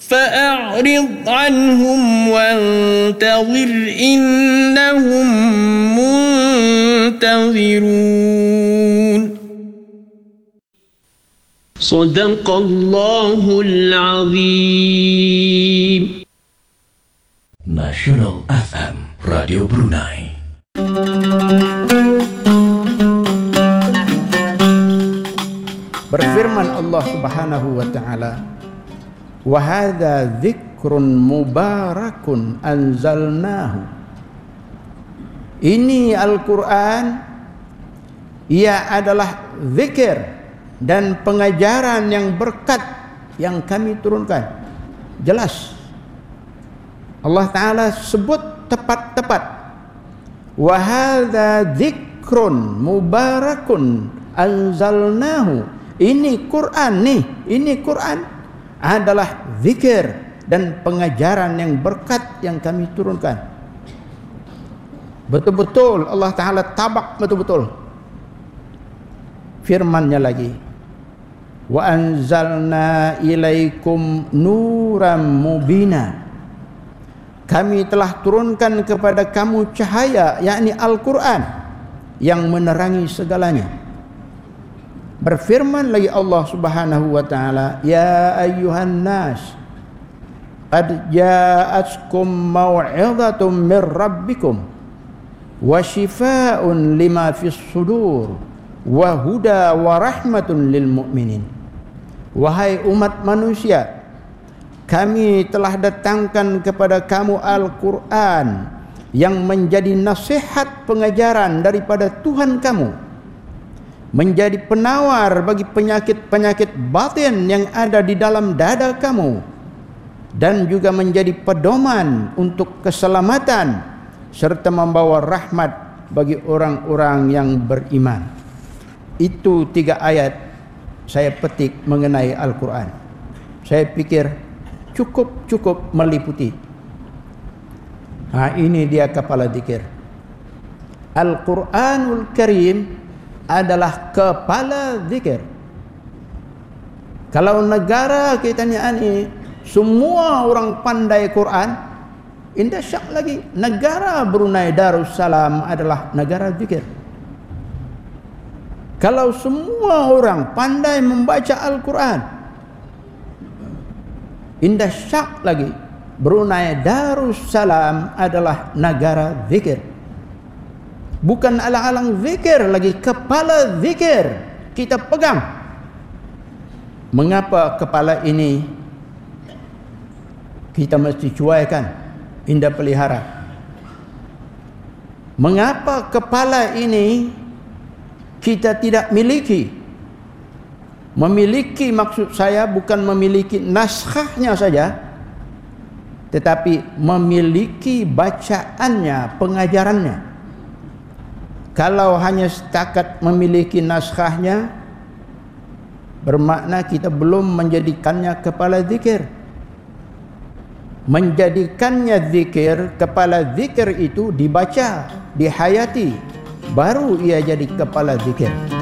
فأعرض عنهم وانتظر إنهم منتظرون صدق الله العظيم. Nasional FM Radio Brunei. Berfirman Allah Subhanahu wa taala, wa hadza dzikrun mubarakun anzalnahu. Ini Al-Qur'an, ia adalah zikir dan pengajaran yang berkat yang kami turunkan. Jelas Allah Ta'ala sebut tepat-tepat, wa hadza dzikrun mubarakun anzalnahu. Ini Quran nih, ini Quran adalah zikir dan pengajaran yang berkat yang kami turunkan. Betul-betul Allah Ta'ala tabak betul-betul. Firman-Nya lagi, wa anzalna ilaikum nuram mubina. Kami telah turunkan kepada kamu cahaya, yakni Al-Quran, yang menerangi segalanya. Berfirman lagi Allah Subhanahu wa taala, ya ayyuhan nas qad ja'atkum mau'izatun mir rabbikum wa shifaa'un lima fis sudur wa huda wa rahmatun lil mu'minin. Wahai umat manusia, kami telah datangkan kepada kamu Al-Quran yang menjadi nasihat pengajaran daripada Tuhan kamu, menjadi penawar bagi penyakit-penyakit batin yang ada di dalam dada kamu, dan juga menjadi pedoman untuk keselamatan serta membawa rahmat bagi orang-orang yang beriman. Itu 3 ayat saya petik mengenai Al-Quran. Saya pikir cukup meliputi. Ini dia kepala zikir. Al-Quranul Karim adalah kepala zikir. Kalau negara kita ni semua orang pandai Quran, indah syak lagi negara Brunei Darussalam adalah negara zikir. Kalau semua orang pandai membaca Al-Quran, indah syak lagi Brunei Darussalam adalah negara zikir. Bukan alang-alang zikir lagi, kepala zikir kita pegang. Mengapa kepala ini kita mesti cuaikan, indah pelihara? Mengapa kepala ini kita tidak miliki? Memiliki maksud saya bukan memiliki naskahnya saja, tetapi memiliki bacaannya, pengajarannya. Kalau hanya setakat memiliki naskahnya, bermakna kita belum menjadikannya kepala zikir. Menjadikannya zikir, kepala zikir itu dibaca, dihayati, baru ia jadi kepala zikir.